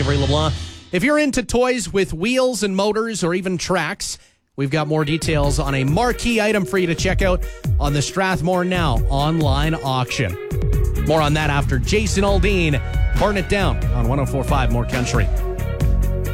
Avery LeBlanc. If you're into toys with wheels and motors or even tracks, we've got more details on a marquee item for you to check out on the Strathmore Now online auction. More on that after Jason Aldean. Burn It Down on 104.5 More Country.